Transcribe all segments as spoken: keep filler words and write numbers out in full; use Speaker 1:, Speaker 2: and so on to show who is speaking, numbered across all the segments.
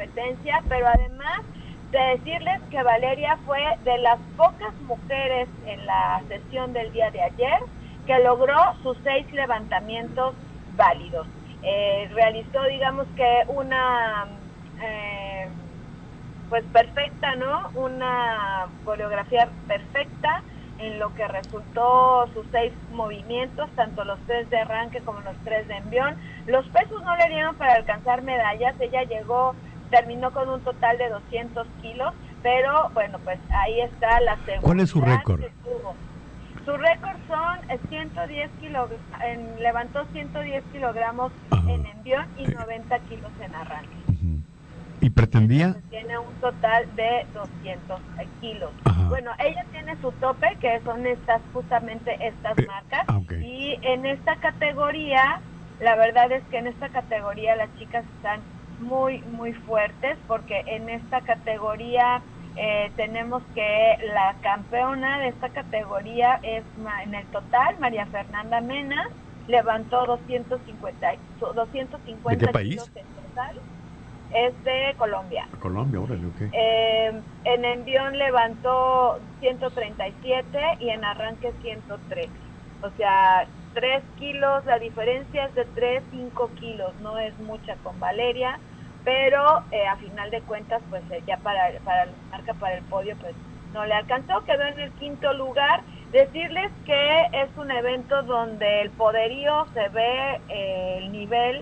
Speaker 1: competencia, pero además de decirles que Valeria fue de las pocas mujeres en la sesión del día de ayer que logró sus seis levantamientos válidos. Eh, realizó, digamos que una, eh, pues perfecta, ¿no? Una coreografía perfecta en lo que resultó sus seis movimientos, tanto los tres de arranque como los tres de envión. Los pesos no le dieron para alcanzar medallas, ella llegó, terminó con un total de doscientos kilos, pero bueno, pues ahí está la seguridad.
Speaker 2: ¿Cuál es su récord?
Speaker 1: Su récord son ciento diez kilos, en, levantó ciento diez kilogramos Ajá. en envión y noventa kilos en arranque.
Speaker 2: Uh-huh. ¿Y pretendía?
Speaker 1: Entonces, tiene un total de doscientos kilos. Ajá. Bueno, ella tiene su tope, que son estas, justamente estas eh, marcas,
Speaker 2: ah, okay.
Speaker 1: Y en esta categoría, la verdad es que en esta categoría las chicas están muy, muy fuertes, porque en esta categoría eh, tenemos que la campeona de esta categoría es, en el total, María Fernanda Mena, levantó doscientos cincuenta, doscientos cincuenta
Speaker 2: ¿De qué país?
Speaker 1: kilos en total. Es de Colombia.
Speaker 2: Colombia, órale, ok.
Speaker 1: Eh, en envión levantó ciento treinta y siete y en arranque ciento tres. O sea, tres kilos, la diferencia es de tres, cinco kilos, no es mucha con Valeria, pero eh, a final de cuentas, pues eh, ya para, para la marca, para el podio, pues no le alcanzó, quedó en el quinto lugar. Decirles que es un evento donde el poderío se ve, eh, el nivel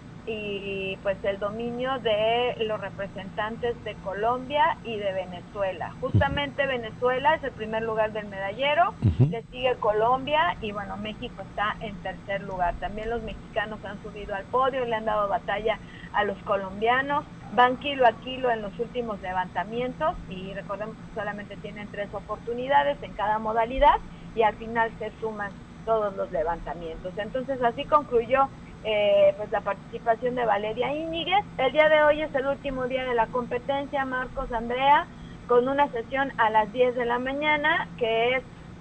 Speaker 1: y pues el dominio de los representantes de Colombia y de Venezuela. Justamente Venezuela es el primer lugar del medallero, uh-huh. Le sigue Colombia y bueno, México está en tercer lugar. También los mexicanos han subido al podio y le han dado batalla a los colombianos, van kilo a kilo en los últimos levantamientos y recordemos que solamente tienen tres oportunidades en cada modalidad y al final se suman todos los levantamientos. Entonces así concluyó Eh, pues la participación de Valeria Íñiguez. El día de hoy es el último día de la competencia, Marcos, Andrea, con una sesión a las diez de la mañana, que es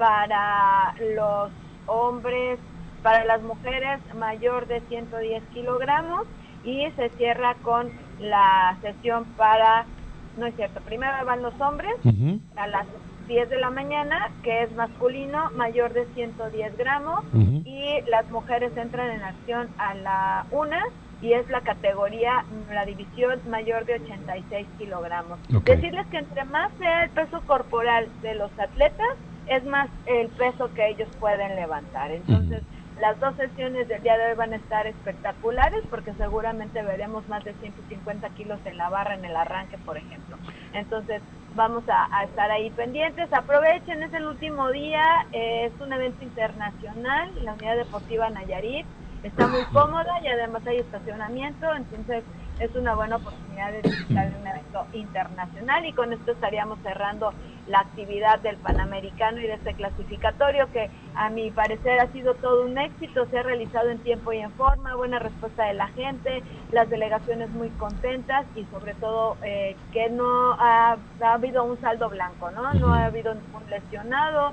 Speaker 1: para los hombres, para las mujeres mayor de ciento diez kilogramos, y se cierra con la sesión para, no es cierto, primero van los hombres, uh-huh. a las diez de la mañana, que es masculino, mayor de ciento diez gramos, uh-huh. y las mujeres entran en acción a la una, y es la categoría, la división mayor de ochenta y seis kilogramos. Okay. Decirles que entre más sea el peso corporal de los atletas, es más el peso que ellos pueden levantar. Entonces, uh-huh. las dos sesiones del día de hoy van a estar espectaculares, porque seguramente veremos más de ciento cincuenta kilos en la barra en el arranque, por ejemplo. Entonces, vamos a, a estar ahí pendientes. Aprovechen, es el último día, eh, es un evento internacional, la Unidad Deportiva Nayarit está muy cómoda y además hay estacionamiento, entonces es una buena oportunidad de visitar un evento internacional, y con esto estaríamos cerrando la actividad del Panamericano y de este clasificatorio, que a mi parecer ha sido todo un éxito, se ha realizado en tiempo y en forma, buena respuesta de la gente, las delegaciones muy contentas y sobre todo eh, que no ha, ha habido un saldo blanco, ¿no? No ha habido ningún lesionado,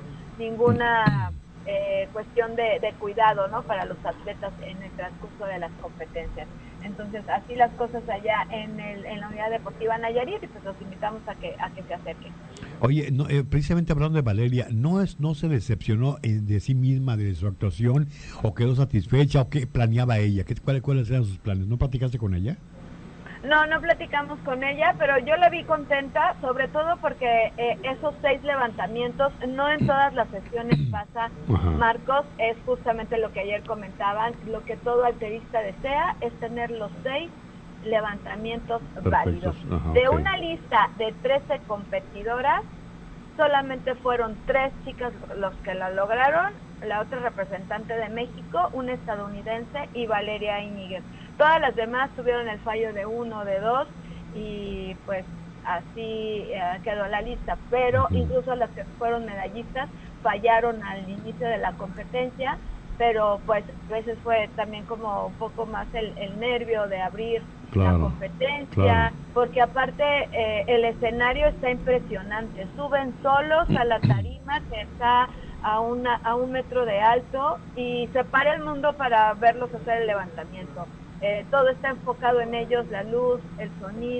Speaker 1: ninguna eh, cuestión de, de cuidado, ¿no? Para los atletas en el transcurso de las competencias. Entonces, así las cosas allá en, el, en la Unidad Deportiva Nayarit, y pues los invitamos a que a que se acerquen.
Speaker 2: Oye, no, eh, precisamente hablando de Valeria, ¿no es no se decepcionó eh, de sí misma, de su actuación, o quedó satisfecha, o qué planeaba ella? ¿Qué, cuáles, ¿Cuáles eran sus planes? ¿No platicaste con ella?
Speaker 1: No, no platicamos con ella, pero yo la vi contenta, sobre todo porque eh, esos seis levantamientos, no en todas las sesiones pasa, Ajá. Marcos, es justamente lo que ayer comentaban, lo que todo alterista desea es tener los seis levantamientos Perfectos. válidos. Ajá, de okay. una lista de trece competidoras, solamente fueron tres chicas los que la lograron, la otra representante de México, una estadounidense y Valeria Íñiguez. Todas las demás tuvieron el fallo de uno, de dos, y pues así eh, quedó la lista. Pero uh-huh. incluso las que fueron medallistas fallaron al inicio de la competencia, pero pues a veces fue también como un poco más el, el nervio de abrir claro, la competencia, claro. porque aparte eh, el escenario está impresionante, suben solos a la tarima que está a, una, a un metro de alto y se para el mundo para verlos hacer el levantamiento. Eh, todo está enfocado en ellos, la luz, el sonido.